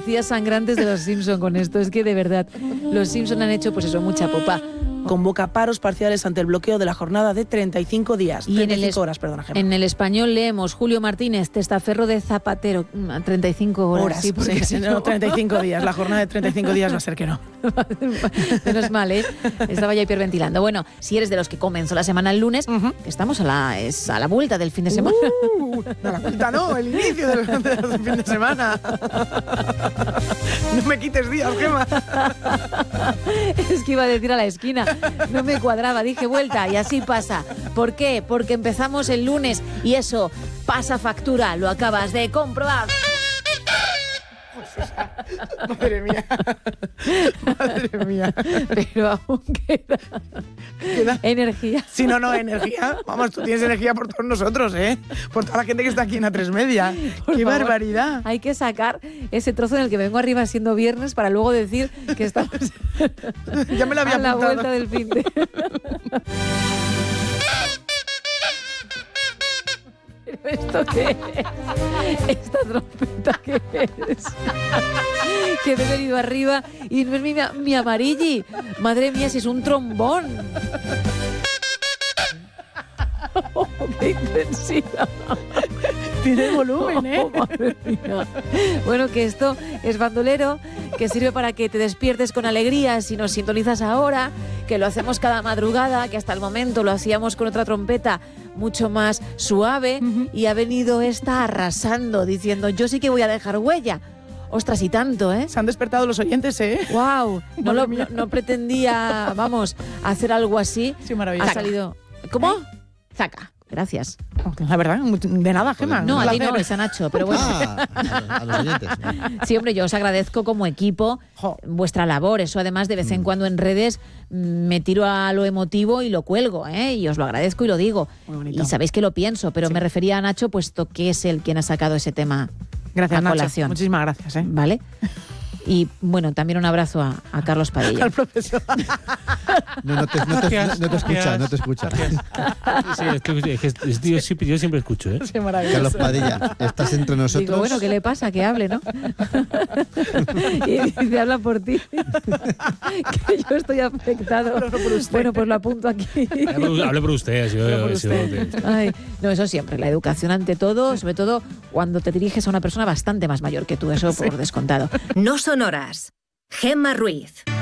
encías sangrantes de los Simpson con esto. Es que de verdad, los Simpson han hecho pues eso, mucha popa. Convoca paros parciales ante el bloqueo de la jornada de 35 días. Y 35 horas, perdona, Gemma. En el Español leemos Julio Martínez, testaferro de Zapatero. 35 horas. Sí, porque si no, 35 días. La jornada de 35 días va a ser que no. Menos mal, ¿eh? Estaba ya hiperventilando. Bueno, si eres de los que comenzó la semana el lunes, que estamos a la vuelta del fin de semana. No, la vuelta no, el inicio del fin de semana. No me quites días, Gemma. Es que iba a decir a la esquina. No me cuadraba, dije vuelta y así pasa. ¿Por qué? Porque empezamos el lunes y eso pasa factura, lo acabas de comprobar. Madre mía. Madre mía. Pero aún queda energía. Si no, energía. Vamos, tú tienes energía por todos nosotros, ¿eh? Por toda la gente que está aquí en A3 Media. ¡Qué barbaridad! Hay que sacar ese trozo en el que vengo arriba siendo viernes para luego decir que estamos ya me lo había a la apuntado. vuelta del fin de... ¿Pero esto qué es? ¿Esta trompeta qué es? Que me he venido arriba y no es mi amarilli. Madre mía, si es un trombón. Oh, ¡qué intensidad! Tiene volumen, ¿eh? Oh, madre mía. Bueno, que esto es bandolero, que sirve para que te despiertes con alegría si nos sintonizas ahora, que lo hacemos cada madrugada, que hasta el momento lo hacíamos con otra trompeta mucho más suave, y ha venido esta arrasando, diciendo, yo sí que voy a dejar huella. Ostras, y tanto, ¿eh? Se han despertado los oyentes, ¿eh? ¡Wow! No pretendía, vamos, hacer algo así. Sí, maravilloso. Ha salido... ¿Cómo? Zaca. Gracias. La verdad, de nada, Gemma. No, a ti no, es a Nacho, pero bueno. A los oyentes. Sí, hombre, yo os agradezco como equipo vuestra labor. Eso además de vez en cuando en redes me tiro a lo emotivo y lo cuelgo, ¿eh? Y os lo agradezco y lo digo. Muy bonito. Y sabéis que lo pienso, pero me refería a Nacho, puesto que es él quien ha sacado ese tema Gracias, a Nacho. colación. Muchísimas gracias, ¿eh? ¿Vale? Y bueno, también un abrazo a Carlos Padilla. Al profesor. No te escucha. Sí, yo siempre escucho, ¿eh? Sí, maravilloso. Carlos Padilla, estás entre nosotros. Digo, bueno, ¿qué le pasa? Que hable, ¿no? Y dice, habla por ti. Que yo estoy afectado. Bueno, pues lo apunto aquí. Hable por usted. Ay, no, eso siempre. La educación ante todo, sobre todo cuando te diriges a una persona bastante más mayor que tú. Eso por descontado. No son horas. Gemma Ruiz.